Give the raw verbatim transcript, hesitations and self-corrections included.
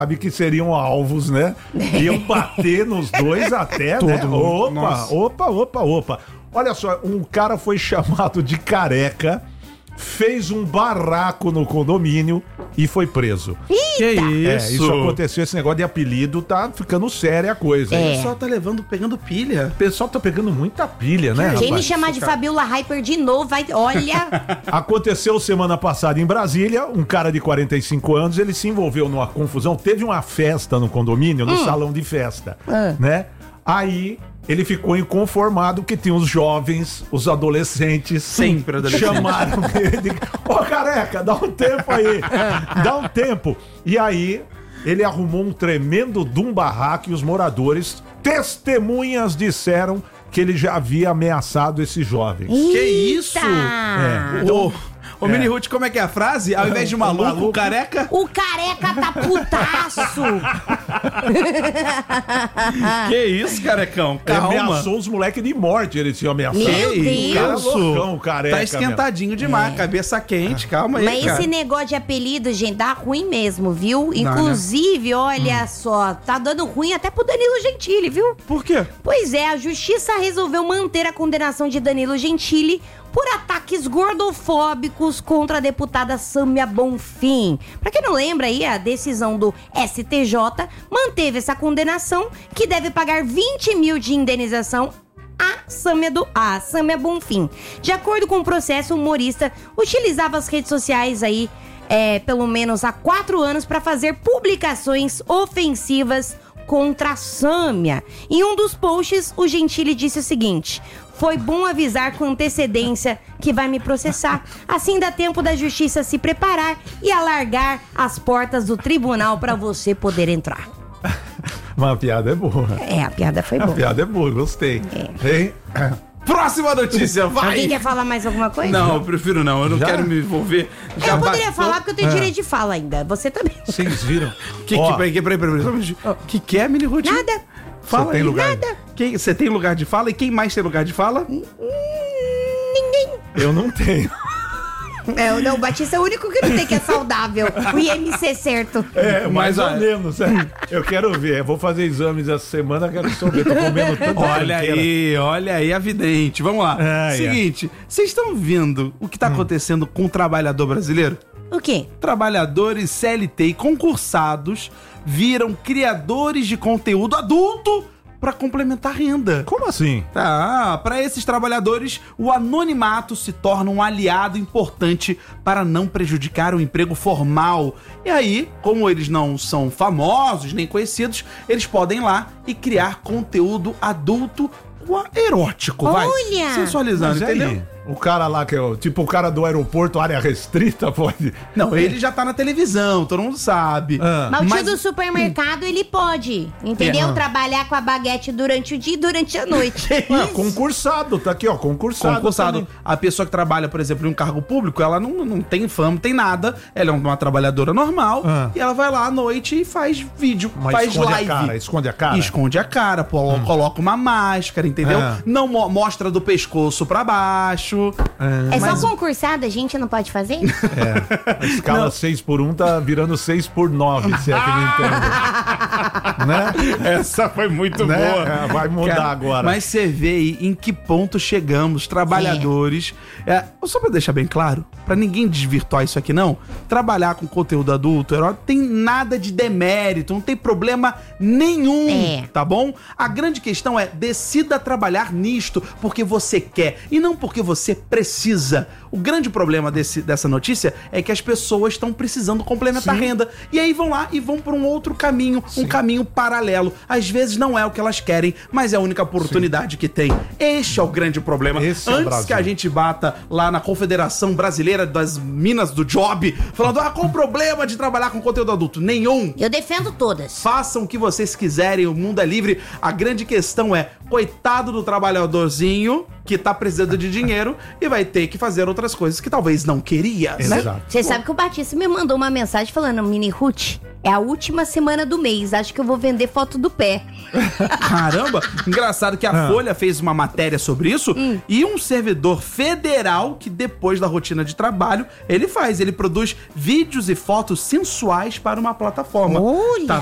sabe que seriam alvos, né? Iam bater nos dois até, Todo né? mundo. Opa, Nossa. opa, opa, opa. Olha só, um cara foi chamado de careca, fez um barraco no condomínio e foi preso. Que É, isso? isso aconteceu, esse negócio de apelido tá ficando séria a coisa. O hein? pessoal tá levando, pegando pilha. O pessoal tá pegando muita pilha, né, Quem me rapaz? chamar de Fabiola Hyper de novo, vai. Olha. Aconteceu semana passada em Brasília, um cara de quarenta e cinco anos, ele se envolveu numa confusão, teve uma festa no condomínio, no salão de festa, Ah. né? Aí ele ficou inconformado que tinha os jovens, os adolescentes, Sempre adolescente. chamaram ele de, ô careca, dá um tempo aí, dá um tempo. E aí ele arrumou um tremendo de um barraco e os moradores, testemunhas, disseram que ele já havia ameaçado esses jovens. Que isso? É. Ô, ô Mini Ruth, como é que é a frase? Ao invés de maluco, maluco. careca. O careca tá putaço. Que isso, carecão? Calma. Ameaçou os moleques de morte, ele tinha ameaçado. Meu Que Deus. O cara é isso? loucão, careca. Tá esquentadinho demais, cabeça quente, calma aí, Mas cara. esse negócio de apelido, gente, dá ruim mesmo, viu? Inclusive, olha só, tá dando ruim até pro Danilo Gentili, viu? Por quê? Pois é, a justiça resolveu manter a condenação de Danilo Gentili por ataques gordofóbicos contra a deputada Sâmia Bonfim. Pra quem não lembra aí, a decisão do S T J manteve essa condenação, que deve pagar vinte mil de indenização a Sâmia, do, a Sâmia Bonfim. De acordo com o processo, o humorista utilizava as redes sociais aí, é, pelo menos há quatro anos, para fazer publicações ofensivas contra a Sâmia. Em um dos posts, o Gentili disse o seguinte: foi bom avisar com antecedência que vai me processar. Assim dá tempo da justiça se preparar e alargar as portas do tribunal para você poder entrar. Mas a piada é boa. É, a piada foi A boa. piada é boa, gostei. Hein? Próxima notícia, vai! Alguém quer falar mais alguma coisa? Não, eu prefiro não, eu não Já? quero me envolver. Já Eu poderia bastou. falar porque eu tenho Ah. direito de fala ainda. Você também. Vocês viram? Que, Ó, que, peraí, peraí, peraí, peraí, só um minutinho. que que é, Mini Ruth? Nada. Fala Você tem aí. lugar? Nada. Quem, você tem lugar de fala? E quem mais tem lugar de fala? Ninguém. Eu não tenho. É, não, o Batista é o único que não tem, que é saudável. O I M C certo. É, mais Mas, ou olha- menos. É. Eu quero ver. Eu vou fazer exames essa semana, quero saber. Tô comendo tanta Olha tranqueira. aí, olha aí a vidente. Vamos lá. Ah, Seguinte, vocês estão vendo o que tá acontecendo com o trabalhador brasileiro? O quê? Trabalhadores C L T e concursados viram criadores de conteúdo adulto para complementar a renda. Como assim? Tá, para esses trabalhadores, o anonimato se torna um aliado importante para não prejudicar o emprego formal. E aí, como eles não são famosos nem conhecidos, eles podem ir lá e criar conteúdo adulto erótico, vai. Olha! Sensualizando, Mas entendeu? aí, o cara lá que é o, tipo o cara do aeroporto, área restrita, pode. Não, ele já tá na televisão, todo mundo sabe. Ah. Mas o tio Mas- do supermercado, ele pode, entendeu? É. Trabalhar com a baguete durante o dia e durante a noite. Ah, concursado, tá aqui, ó, concursado. Concursado. também. A pessoa que trabalha, por exemplo, em um cargo público, ela não, não tem fama, não tem nada. Ela é uma trabalhadora normal. Ah. E ela vai lá à noite e faz vídeo, Mas faz esconde live. a cara, esconde a cara. Esconde a cara, pô, coloca uma máscara, entendeu? Ah. Não mo- mostra do pescoço pra baixo. É Mas- só concursada, a gente não pode fazer? A escala seis por um tá virando seis por nove, se é que me entende. Né? Essa foi muito Né? boa. É, vai mudar Cara, agora. Mas você vê aí em que ponto chegamos, trabalhadores. É, só pra deixar bem claro, pra ninguém desvirtuar isso aqui não, trabalhar com conteúdo adulto, herói, tem nada de demérito, não tem problema nenhum, É. tá bom? A grande questão é, decida trabalhar nisto porque você quer e não porque você precisa. O grande problema desse, dessa notícia é que as pessoas estão precisando complementar a Sim. renda. E aí vão lá e vão por um outro caminho, um caminho paralelo. Às vezes não é o que elas querem, mas é a única oportunidade que tem. Este é o grande problema. Esse é o Antes Brasil. que a gente bata lá na Confederação Brasileira das Minas do Job, falando, ah, qual o problema de trabalhar com conteúdo adulto? Nenhum. Eu defendo todas. Façam o que vocês quiserem, o mundo é livre. A grande questão é, coitado do trabalhadorzinho que tá precisando de dinheiro e vai ter que fazer outras coisas que talvez não queria, né? Exato. Você sabe que o Batista me mandou uma mensagem falando, Mini Ruth, é a última semana do mês, acho que eu vou vender foto do pé. Caramba! Engraçado que a Ah. Folha fez uma matéria sobre isso e um servidor federal que depois da rotina de trabalho, ele faz, ele produz vídeos e fotos sensuais para uma plataforma. Olha! Tá